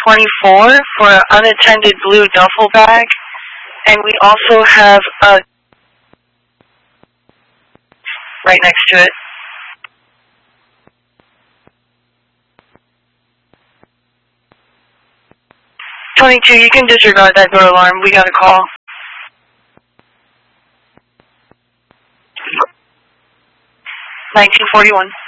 24 for an unattended blue duffel bag. And we also have a right next to it. 22, you can disregard that door alarm. We got a call. 1941.